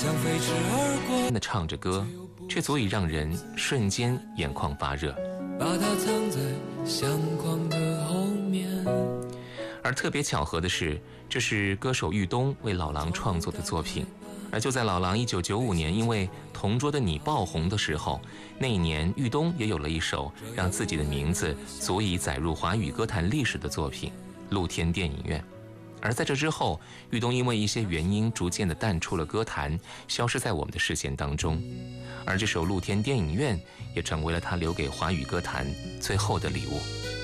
的唱着歌，却足以让人瞬间眼眶发热。 把它藏在相框的后面。 而特别巧合的是，这是歌手玉东为老狼创作的作品。而就在老狼1995年因为《同桌的你》爆红的时候，那一年玉东也有了一首让自己的名字足以载入华语歌坛历史的作品《露天电影院》。而在这之后，玉东因为一些原因逐渐地淡出了歌坛，消失在我们的视线当中。而这首《露天电影院》也成为了他留给华语歌坛最后的礼物。